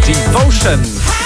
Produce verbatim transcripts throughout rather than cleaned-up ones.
Devotion.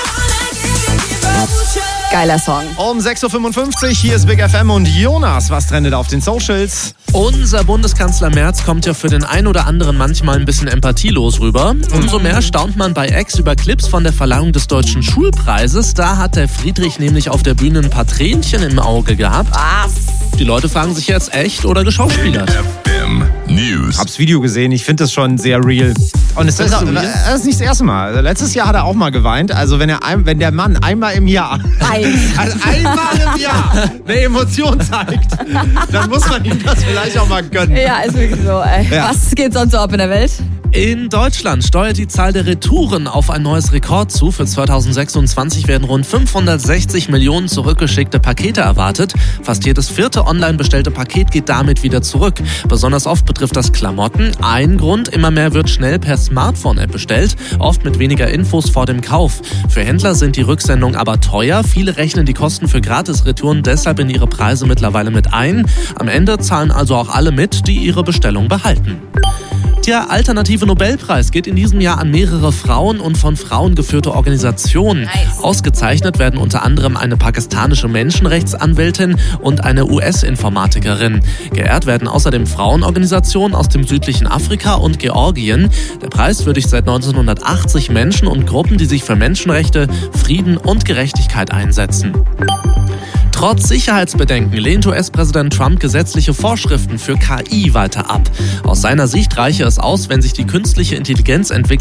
Geiler Song. Um sechs Uhr fünfundfünfzig, hier ist Big F M und Jonas. Was trendet auf den Socials? Unser Bundeskanzler Merz kommt ja für den einen oder anderen manchmal ein bisschen empathielos rüber. Umso mehr staunt man bei X über Clips von der Verleihung des Deutschen Schulpreises. Da hat der Friedrich nämlich auf der Bühne ein paar Tränchen im Auge gehabt. Was? Die Leute fragen sich jetzt, echt oder geschauspielert? News. Hab's Video gesehen, ich finde das schon sehr real. Und es ist, auch, das ist nicht das erste Mal. Also letztes Jahr hat er auch mal geweint. Also wenn, er ein, wenn der Mann einmal im Jahr, Ein. also einmal im Jahr eine Emotion zeigt, dann muss man ihm das vielleicht auch mal gönnen. Ja, ist wirklich so. Ey. Ja. Was geht sonst so ab in der Welt? In Deutschland steuert die Zahl der Retouren auf ein neues Rekord zu. Für zweitausendsechsundzwanzig werden rund fünfhundertsechzig Millionen zurückgeschickte Pakete erwartet. Fast jedes vierte online bestellte Paket geht damit wieder zurück. Besonders oft betrifft das Klamotten. Ein Grund, immer mehr wird schnell per Smartphone-App bestellt, oft mit weniger Infos vor dem Kauf. Für Händler sind die Rücksendungen aber teuer. Viele rechnen die Kosten für Gratis-Retouren deshalb in ihre Preise mittlerweile mit ein. Am Ende zahlen also auch alle mit, die ihre Bestellung behalten. Der alternative Nobelpreis geht in diesem Jahr an mehrere Frauen und von Frauen geführte Organisationen. Nice. Ausgezeichnet werden unter anderem eine pakistanische Menschenrechtsanwältin und eine U S-Informatikerin. Geehrt werden außerdem Frauenorganisationen aus dem südlichen Afrika und Georgien. Der Preis würdigt seit neunzehnhundertachtzig Menschen und Gruppen, die sich für Menschenrechte, Frieden und Gerechtigkeit einsetzen. Trotz Sicherheitsbedenken lehnt U S-Präsident Trump gesetzliche Vorschriften für K I weiter ab. Aus seiner Sicht reiche es aus, wenn sich die künstliche Intelligenz entwickelt,